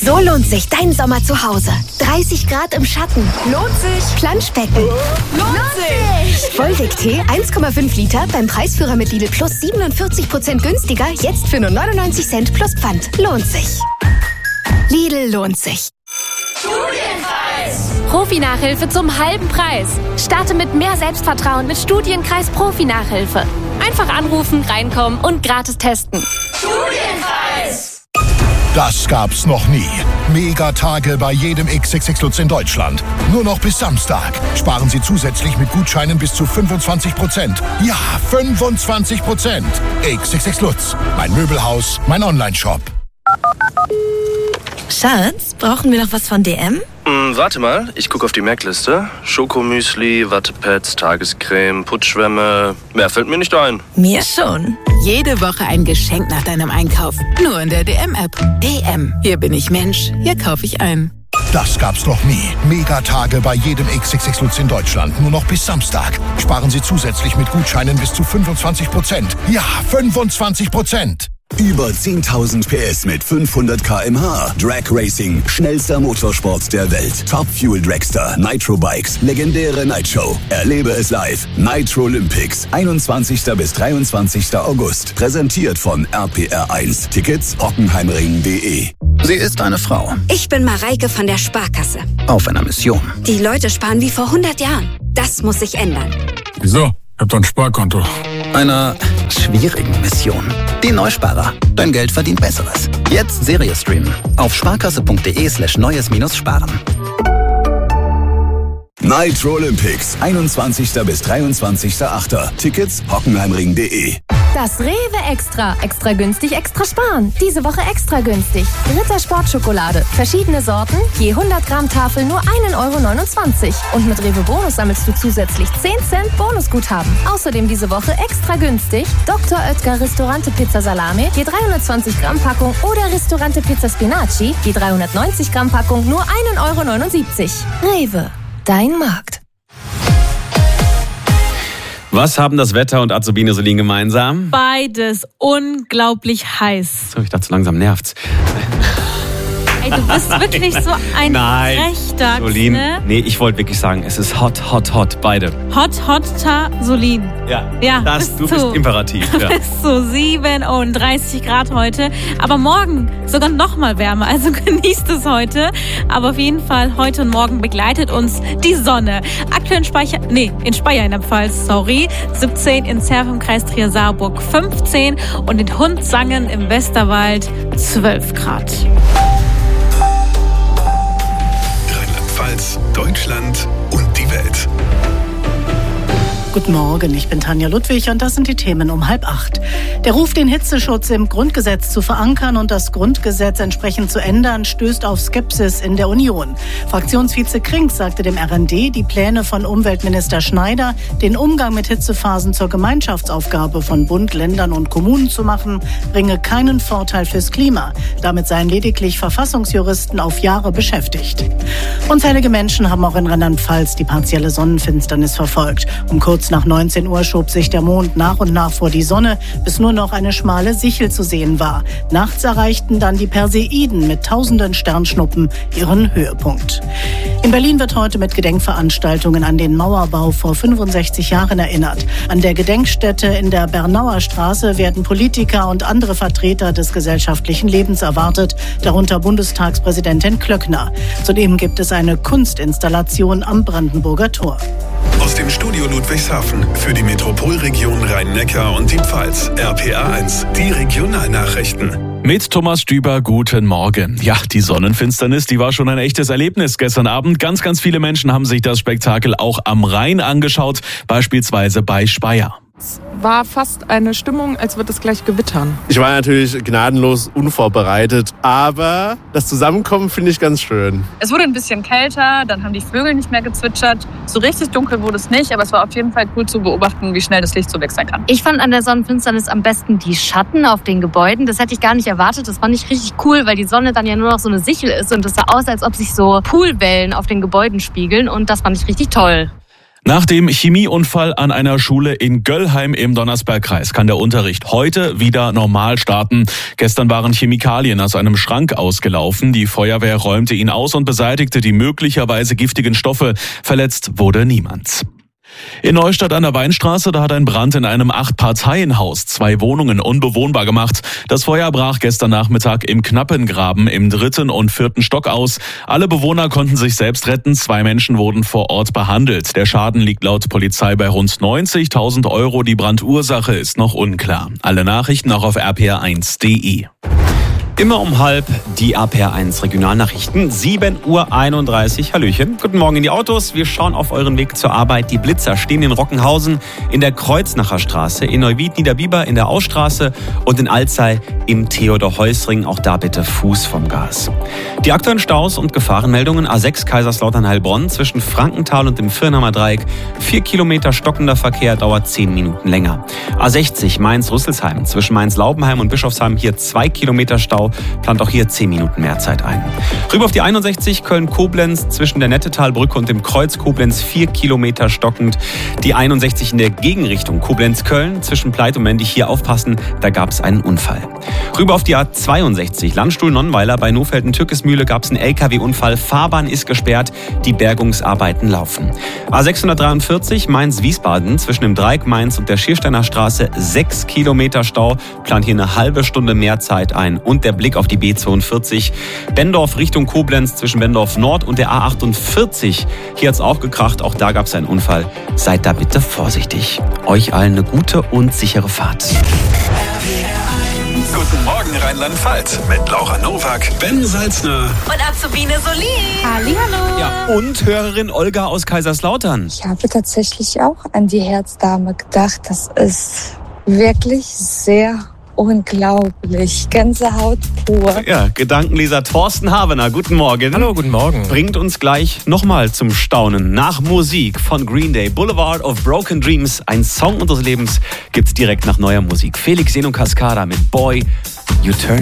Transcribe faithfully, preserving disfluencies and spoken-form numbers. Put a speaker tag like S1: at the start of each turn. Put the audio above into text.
S1: So lohnt sich dein Sommer zu Hause. dreißig Grad im Schatten. Lohnt sich. Planschbecken.
S2: Lohnt sich.
S1: Volvic-Tee eins Komma fünf Liter beim Preisführer mit Lidl Plus siebenundvierzig Prozent günstiger. Jetzt für nur neunundneunzig Cent plus Pfand. Lohnt sich. Lidl lohnt sich.
S3: Studienkreis. Profi-Nachhilfe zum halben Preis. Starte mit mehr Selbstvertrauen mit Studienkreis Profi-Nachhilfe. Einfach anrufen, reinkommen und gratis testen.
S2: Studienkreis.
S4: Das gab's noch nie. Megatage bei jedem X X X Lutz in Deutschland. Nur noch bis Samstag. Sparen Sie zusätzlich mit Gutscheinen bis zu fünfundzwanzig Prozent. Ja, fünfundzwanzig Prozent. X X X Lutz. Mein Möbelhaus, mein Onlineshop.
S1: Schatz, brauchen wir noch was von D M?
S5: Hm, warte mal, ich gucke auf die Merkliste. Schokomüsli, Wattepads, Tagescreme, Putzschwämme. Mehr fällt mir nicht ein.
S1: Mir schon.
S6: Jede Woche ein Geschenk nach deinem Einkauf. Nur in der D M-App. D M. Hier bin ich Mensch. Hier kaufe ich ein.
S4: Das gab's noch nie. Megatage bei jedem X X X Lutz in Deutschland. Nur noch bis Samstag. Sparen Sie zusätzlich mit Gutscheinen bis zu fünfundzwanzig Prozent. Ja, fünfundzwanzig Prozent.
S7: Über zehntausend P S mit fünfhundert Kilometer pro Stunde. Drag Racing, schnellster Motorsport der Welt. Top Fuel Dragster, Nitro Bikes, legendäre Nightshow. Erlebe es live. Nitro Olympics, einundzwanzigsten bis dreiundzwanzigsten August. Präsentiert von R P R eins. Tickets hockenheimring punkt de.
S8: Sie ist eine Frau.
S1: Ich bin Mareike von der Sparkasse.
S8: Auf einer Mission.
S1: Die Leute sparen wie vor hundert Jahren. Das muss sich ändern.
S9: Wieso? Ich hab doch ein Sparkonto.
S8: Einer schwierigen Mission. Die Neusparer. Dein Geld verdient Besseres. Jetzt Serie streamen. Auf sparkasse.de slash neues minus sparen.
S7: Nitro Olympics, einundzwanzigsten bis dreiundzwanzigsten achten. Tickets hockenheimring punkt de.
S3: Das Rewe Extra. Extra günstig, extra sparen. Diese Woche extra günstig. Ritter Sportschokolade. Verschiedene Sorten. Je hundert Gramm Tafel nur ein Euro neunundzwanzig. Und mit Rewe Bonus sammelst du zusätzlich zehn Cent Bonusguthaben. Außerdem diese Woche extra günstig. Doktor Oetker Ristorante Pizza Salame. Je dreihundertzwanzig Gramm Packung. Oder Ristorante Pizza Spinaci. Je dreihundertneunzig Gramm Packung nur ein Euro neunundsiebzig. Rewe. Dein Markt.
S10: Was haben das Wetter und Azubine Solin gemeinsam?
S11: Beides unglaublich heiß.
S10: So, ich dachte, so langsam nervt's.
S11: Ey, du bist wirklich so ein
S10: Nein,
S11: Frechdachs,
S10: Solin,
S11: ne?
S10: Nee, ich wollte wirklich sagen, es ist hot, hot, hot, beide.
S11: Hot, hotter Solin.
S10: Ja,
S11: ja
S10: das,
S11: bist
S10: du bist
S11: du.
S10: imperativ. Ja.
S11: Bis zu siebenunddreißig Grad heute. Aber morgen sogar noch mal wärmer. Also genießt es heute. Aber auf jeden Fall heute und morgen begleitet uns die Sonne. Aktuell in Speicher, nee, in Speyer in der Pfalz, sorry. siebzehn in Zerf im Kreis Trier-Saarburg fünfzehn und in Hundsangen im Westerwald zwölf Grad.
S12: Rheinland-Pfalz, Deutschland und die Welt.
S13: Guten Morgen, ich bin Tanja Ludwig und das sind die Themen um halb acht. Der Ruf, den Hitzeschutz im Grundgesetz zu verankern und das Grundgesetz entsprechend zu ändern, stößt auf Skepsis in der Union. Fraktionsvize Krings sagte dem R N D, die Pläne von Umweltminister Schneider, den Umgang mit Hitzephasen zur Gemeinschaftsaufgabe von Bund, Ländern und Kommunen zu machen, bringe keinen Vorteil fürs Klima. Damit seien lediglich Verfassungsjuristen auf Jahre beschäftigt. Unzählige Menschen haben auch in Rheinland-Pfalz die partielle Sonnenfinsternis verfolgt. Um kurz nach neunzehn Uhr schob sich der Mond nach und nach vor die Sonne, bis nur noch eine schmale Sichel zu sehen war. Nachts erreichten dann die Perseiden mit tausenden Sternschnuppen ihren Höhepunkt. In Berlin wird heute mit Gedenkveranstaltungen an den Mauerbau vor fünfundsechzig Jahren erinnert. An der Gedenkstätte in der Bernauer Straße werden Politiker und andere Vertreter des gesellschaftlichen Lebens erwartet, darunter Bundestagspräsidentin Klöckner. Zudem gibt es eine Kunstinstallation am Brandenburger Tor.
S12: Aus dem Studio Ludwigshafen für die Metropolregion Rhein-Neckar und die Pfalz. R P R eins, die Regionalnachrichten.
S14: Mit Thomas Stüber, guten Morgen. Ja, die Sonnenfinsternis, die war schon ein echtes Erlebnis gestern Abend. Ganz, ganz viele Menschen haben sich das Spektakel auch am Rhein angeschaut, beispielsweise bei Speyer.
S15: Es war fast eine Stimmung, als würde es gleich gewittern.
S16: Ich war natürlich gnadenlos unvorbereitet, aber das Zusammenkommen finde ich ganz schön.
S17: Es wurde ein bisschen kälter, dann haben die Vögel nicht mehr gezwitschert. So richtig dunkel wurde es nicht, aber es war auf jeden Fall cool zu beobachten, wie schnell das Licht so wechseln kann.
S18: Ich fand an der Sonnenfinsternis am besten die Schatten auf den Gebäuden. Das hätte ich gar nicht erwartet. Das fand ich richtig cool, weil die Sonne dann ja nur noch so eine Sichel ist und es sah aus, als ob sich so Poolwellen auf den Gebäuden spiegeln und das fand ich richtig toll.
S14: Nach dem Chemieunfall an einer Schule in Göllheim im Donnersbergkreis kann der Unterricht heute wieder normal starten. Gestern waren Chemikalien aus einem Schrank ausgelaufen. Die Feuerwehr räumte ihn aus und beseitigte die möglicherweise giftigen Stoffe. Verletzt wurde niemand. In Neustadt an der Weinstraße, da hat ein Brand in einem Acht-Parteien-Haus zwei Wohnungen unbewohnbar gemacht. Das Feuer brach gestern Nachmittag im Knappengraben im dritten und vierten Stock aus. Alle Bewohner konnten sich selbst retten. Zwei Menschen wurden vor Ort behandelt. Der Schaden liegt laut Polizei bei rund neunzigtausend Euro. Die Brandursache ist noch unklar. Alle Nachrichten auch auf r p r eins punkt d e.
S10: Immer um halb die R P R eins Regionalnachrichten, sieben Uhr einunddreißig. Hallöchen, guten Morgen in die Autos. Wir schauen auf euren Weg zur Arbeit. Die Blitzer stehen in Rockenhausen, in der Kreuznacher Straße, in Neuwied, Niederbiber, in der Ausstraße und in Alzey im Theodor-Heuss-Ring. Auch da bitte Fuß vom Gas. Die aktuellen Staus und Gefahrenmeldungen: A sechs Kaiserslautern-Heilbronn zwischen Frankenthal und dem Firnheimer Dreieck. Vier Kilometer stockender Verkehr, dauert zehn Minuten länger. A sechzig Mainz-Rüsselsheim zwischen Mainz-Laubenheim und Bischofsheim. Hier zwei Kilometer Stau. Plant auch hier zehn Minuten mehr Zeit ein. Rüber auf die einundsechzig Köln-Koblenz zwischen der Nettetalbrücke und dem Kreuz Koblenz vier Kilometer stockend. Die einundsechzig in der Gegenrichtung Koblenz-Köln zwischen Pleit und Mendig, hier aufpassen, da gab es einen Unfall. Rüber auf die A zweiundsechzig Landstuhl-Nonnweiler bei Nofelden-Türkesmühle gab es einen L K W-Unfall. Fahrbahn ist gesperrt, die Bergungsarbeiten laufen. A sechshundertdreiundvierzig Mainz-Wiesbaden zwischen dem Dreieck Mainz und der Schiersteiner Straße sechs Kilometer Stau. Plant hier eine halbe Stunde mehr Zeit ein. Und der Blick auf die B zweiundvierzig. Bendorf Richtung Koblenz zwischen Bendorf Nord und der A achtundvierzig. Hier hat es auch gekracht, auch da gab es einen Unfall. Seid da bitte vorsichtig. Euch allen eine gute und sichere Fahrt.
S12: Guten Morgen Rheinland-Pfalz mit Laura Nowak, Ben Salzner
S2: und Azubine Solin.
S11: Hallihallo.
S10: Ja, und Hörerin Olga aus Kaiserslautern.
S19: Ich habe tatsächlich auch an die Herzdame gedacht. Das ist wirklich sehr unglaublich. Gänsehaut pur.
S10: Ja, Gedankenleser Thorsten Havener, guten Morgen.
S20: Hallo, guten Morgen.
S10: Bringt uns gleich nochmal zum Staunen. Nach Musik von Green Day, Boulevard of Broken Dreams, ein Song unseres Lebens, gibt's direkt nach neuer Musik. Felix Seno Cascada mit Boy, You Turn